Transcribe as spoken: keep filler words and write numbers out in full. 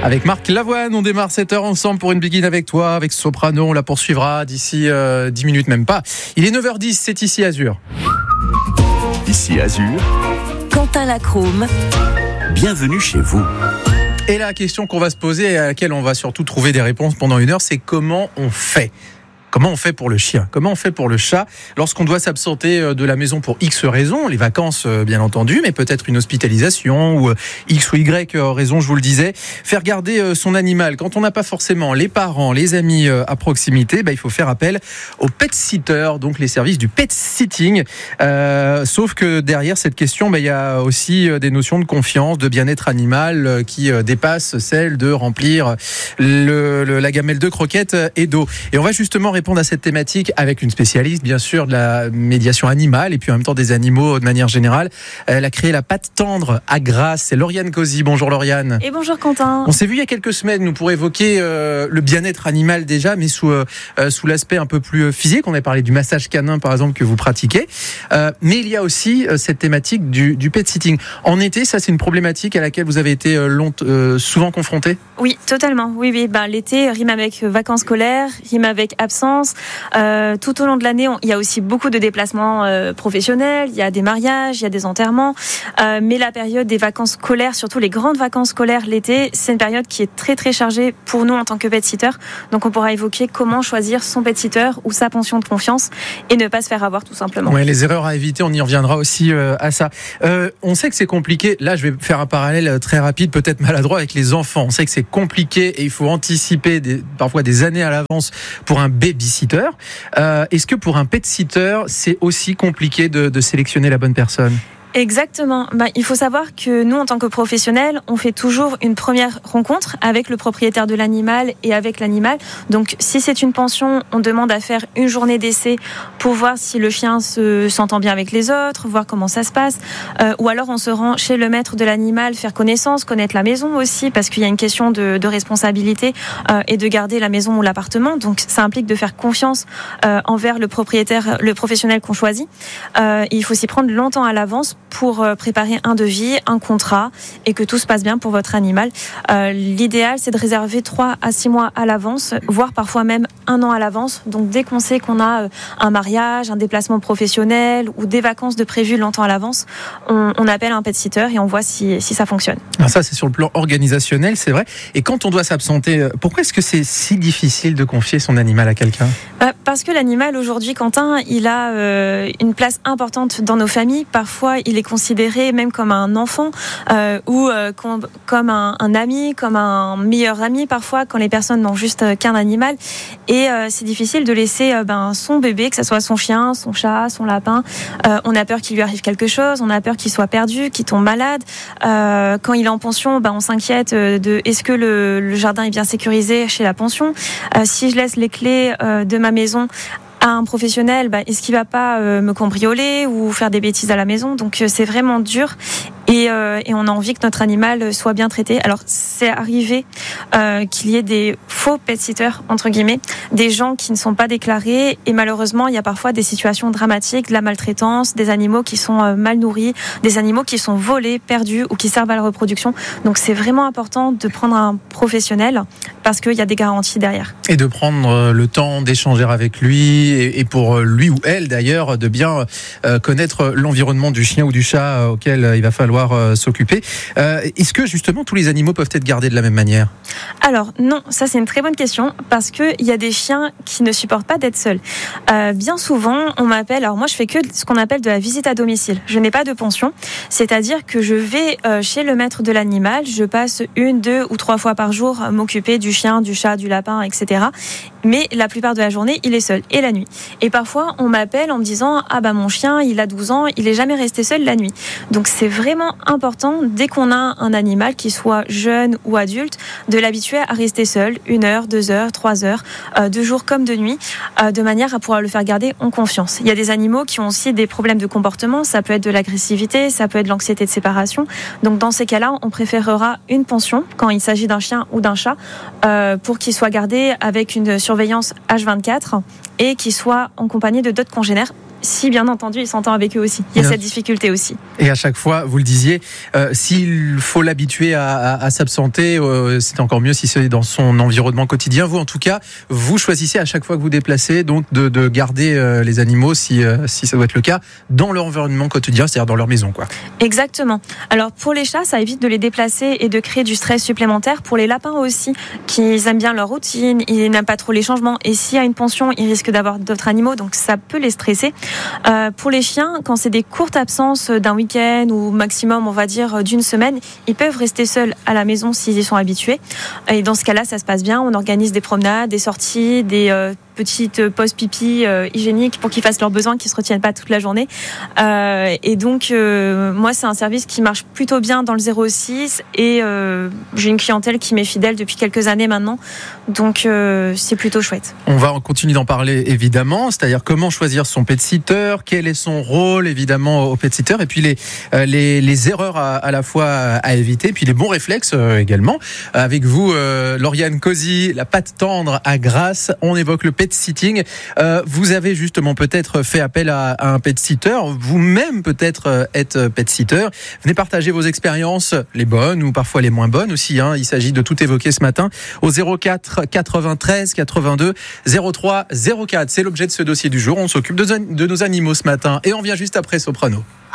Avec Marc Lavoine, on démarre cette heure ensemble pour une Begin avec toi, avec Soprano, on la poursuivra d'ici euh, dix minutes, même pas. Il est neuf heures dix, c'est ici Azur. Ici Azur, Quentin Lacrome, bienvenue chez vous. Et la question qu'on va se poser et à laquelle on va surtout trouver des réponses pendant une heure, c'est comment on fait ? Comment on fait pour le chien ? Comment on fait pour le chat ? Lorsqu'on doit s'absenter de la maison pour X raisons, les vacances bien entendu, mais peut-être une hospitalisation ou X ou Y raison, je vous le disais. Faire garder son animal quand on n'a pas forcément les parents, les amis à proximité, bah, il faut faire appel au pet sitter, donc les services du pet sitting. Euh, sauf que derrière cette question, bah, il y a aussi des notions de confiance, de bien-être animal qui dépassent celle de remplir le, le, la gamelle de croquettes et d'eau. Et on va justement répondre à cette thématique avec une spécialiste, bien sûr, de la médiation animale et puis en même temps des animaux de manière générale. Elle a créé la patte tendre à Grasse. C'est Lauriane Cozy. Bonjour Lauriane. Et bonjour Quentin. On s'est vu il y a quelques semaines, nous, pour évoquer euh, le bien-être animal déjà, mais sous, euh, sous l'aspect un peu plus physique. On a parlé du massage canin, par exemple, que vous pratiquez. Euh, mais il y a aussi euh, cette thématique du, du pet sitting. En été, ça, c'est une problématique à laquelle vous avez été euh, long, euh, souvent confronté ? Oui, totalement. Oui, oui. Ben, l'été rime avec vacances scolaires, rime avec absence. Euh, tout au long de l'année, on, il y a aussi beaucoup de déplacements euh, professionnels. Il y a des mariages, il y a des enterrements. Euh, mais la période des vacances scolaires, surtout les grandes vacances scolaires l'été, c'est une période qui est très très chargée pour nous en tant que pet-sitter. Donc on pourra évoquer comment choisir son pet-sitter ou sa pension de confiance et ne pas se faire avoir tout simplement. Ouais, les erreurs à éviter, on y reviendra aussi euh, à ça. Euh, on sait que c'est compliqué. Là, je vais faire un parallèle très rapide, peut-être maladroit avec les enfants. On sait que c'est compliqué et il faut anticiper des, parfois des années à l'avance pour un baby-sitter. Euh, est-ce que pour un pet-sitter, c'est aussi compliqué de, de sélectionner la bonne personne ? Exactement. Bah, il faut savoir que nous, en tant que professionnels, on fait toujours une première rencontre avec le propriétaire de l'animal et avec l'animal. Donc, si c'est une pension, on demande à faire une journée d'essai pour voir si le chien se, s'entend bien avec les autres, voir comment ça se passe. Euh, ou alors, on se rend chez le maître de l'animal, faire connaissance, connaître la maison aussi, parce qu'il y a une question de, de responsabilité euh, et de garder la maison ou l'appartement. Donc, ça implique de faire confiance euh, envers le propriétaire, le professionnel qu'on choisit. Euh, et il faut s'y prendre longtemps à l'avance pour préparer un devis, un contrat et que tout se passe bien pour votre animal. Euh, l'idéal, c'est de réserver trois à six mois à l'avance, voire parfois même un an à l'avance. Donc, dès qu'on sait qu'on a un mariage, un déplacement professionnel ou des vacances de prévues longtemps à l'avance, on, on appelle un pet-sitter et on voit si, si ça fonctionne. Alors ça, c'est sur le plan organisationnel, c'est vrai. Et quand on doit s'absenter, pourquoi est-ce que c'est si difficile de confier son animal à quelqu'un ? euh, Parce que l'animal, aujourd'hui, Quentin, il a euh, une place importante dans nos familles. Parfois, il est considéré même comme un enfant euh, ou euh, com- comme un, un ami, comme un meilleur ami parfois quand les personnes n'ont juste euh, qu'un animal. Et euh, c'est difficile de laisser euh, ben, son bébé, que ce soit son chien, son chat, son lapin. Euh, on a peur qu'il lui arrive quelque chose, on a peur qu'il soit perdu, qu'il tombe malade. Euh, quand il est en pension, ben, on s'inquiète de est-ce que le, le jardin est bien sécurisé chez la pension. Euh, si je laisse les clés euh, de ma maison à un professionnel, bah, est-ce qu'il va pas euh, me cambrioler ou faire des bêtises à la maison ? Donc euh, c'est vraiment dur et, euh, et on a envie que notre animal soit bien traité. Alors c'est arrivé euh, qu'il y ait des faux pet-sitters entre guillemets, des gens qui ne sont pas déclarés et malheureusement il y a parfois des situations dramatiques, de la maltraitance, des animaux qui sont euh, mal nourris, des animaux qui sont volés, perdus ou qui servent à la reproduction. Donc c'est vraiment important de prendre un professionnel parce qu'il y a des garanties derrière. Et de prendre le temps d'échanger avec lui et pour lui ou elle d'ailleurs de bien connaître l'environnement du chien ou du chat auquel il va falloir s'occuper. Est-ce que justement tous les animaux peuvent être gardés de la même manière ? Alors non, ça c'est une très bonne question parce qu'il y a des chiens qui ne supportent pas d'être seuls. Euh, bien souvent on m'appelle, alors moi je fais que ce qu'on appelle de la visite à domicile. Je n'ai pas de pension, c'est-à-dire que je vais euh, chez le maître de l'animal, je passe une, deux ou trois fois par jour à m'occuper du chien, du chat, du lapin, et cetera. Mais la plupart de la journée, il est seul et la nuit. Et parfois, on m'appelle en me disant « Ah bah mon chien, il a douze ans, il est jamais resté seul la nuit. » Donc c'est vraiment important, dès qu'on a un animal, qui soit jeune ou adulte, de l'habituer à rester seul une heure, deux heures, trois heures, euh, de jour comme de nuit, euh, de manière à pouvoir le faire garder en confiance. Il y a des animaux qui ont aussi des problèmes de comportement, ça peut être de l'agressivité, ça peut être de l'anxiété de séparation. Donc dans ces cas-là, on préférera une pension quand il s'agit d'un chien ou d'un chat euh, pour qu'il soit gardé avec une surveillance H vingt-quatre et qu'il soit en compagnie de d'autres congénères si bien entendu il s'entend avec eux aussi. Il y a Bien. cette difficulté aussi. Et à chaque fois, vous le disiez, euh, s'il faut l'habituer à, à, à s'absenter, euh, c'est encore mieux si c'est dans son environnement quotidien. Vous, en tout cas, vous choisissez à chaque fois que vous déplacez donc de, de garder euh, les animaux, si, euh, si ça doit être le cas, dans leur environnement quotidien, c'est-à-dire dans leur maison, quoi. Exactement. Alors pour les chats, ça évite de les déplacer et de créer du stress supplémentaire. Pour les lapins aussi, qui aiment bien leur routine, ils n'aiment pas trop les changements. Et s'il y a une pension, ils risquent d'avoir d'autres animaux, donc ça peut les stresser. Euh, pour les chiens, quand c'est des courtes absences d'un week-end ou maximum, on va dire, d'une semaine, ils peuvent rester seuls à la maison s'ils y sont habitués. Et dans ce cas-là, ça se passe bien. On organise des promenades, des sorties, des euh, petites pauses pipi euh, hygiéniques pour qu'ils fassent leurs besoins, qu'ils ne se retiennent pas toute la journée. Euh, et donc, euh, moi, c'est un service qui marche plutôt bien dans le zéro six et euh, j'ai une clientèle qui m'est fidèle depuis quelques années maintenant. Donc, euh, c'est plutôt chouette. On va continuer d'en parler, évidemment, c'est-à-dire comment choisir son pet-sitter, quel est son rôle, évidemment, au pet-sitter, et puis les, euh, les, les erreurs à, à la fois à éviter, puis les bons réflexes euh, également. Avec vous, euh, Lauriane Cosi, la patte tendre à Grasse, on évoque le pet-sitting. Euh, vous avez justement peut-être fait appel à, à un pet-sitter, vous-même peut-être euh, êtes pet-sitter. Venez partager vos expériences, les bonnes ou parfois les moins bonnes aussi, hein. Il s'agit de tout évoquer ce matin au zéro quatre quatre-vingt-treize quatre-vingt-deux zéro trois zéro quatre. C'est l'objet de ce dossier du jour. On s'occupe de, de nos animaux ce matin et on vient juste après Soprano.